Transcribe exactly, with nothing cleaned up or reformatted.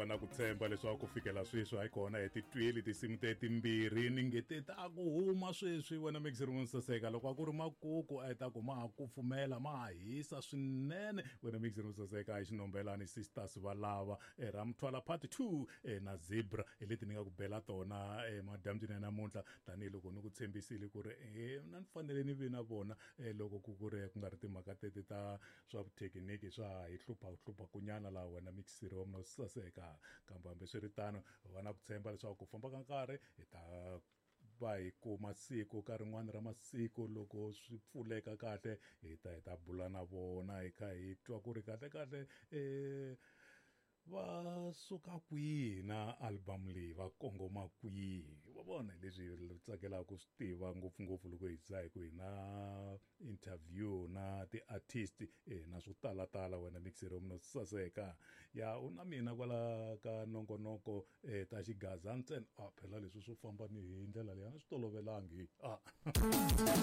na ku tshemba leswaku fikela sweswi hayi kona hi titweli tinsimu tetimbirhi ni nge te ta ku huma sweswi wena mixer n'wi saseka loko a ku ri makuku a ta ku ma ha kufumela ma ha hisa swinene wena mixer n'wi saseka hi xinombelani sisters valava ramthwala part two na zebra leti ni nga ku bela tona madyambyini namuntlha tanihiloko ni ku tshembisile ku ri eh na ni fanele ni vi na vona loko ku ku ri ku nga ri timhaka teti ta swa vuthekiniki swa hi hlupha hlupha kunyana laha wena mixer wa mina saseka kambe hambi swi ri tano va na ku tshemba leswaku ku famba ka nkarhi hi ta va hi kuma siku ka rin'wana ra masiku loko swi pfuleka kahle hi ta hi ta bula na vona hi kha hi twa ku ri kahle kahle eh va suka kwihi na album leyi va kongoma kwihi wa vona leswi tsakelaka ku swi tiva ngopfungopfu loko hi za hi ku hi na interview na ti-artist eh na swo talatala wena mixer wa mina saseka ya u na mina kwala ka nongonoko eh ta xigaza ntsena a phela leswi swo famba ni hi ndlela leyi a swi tolovelangi ah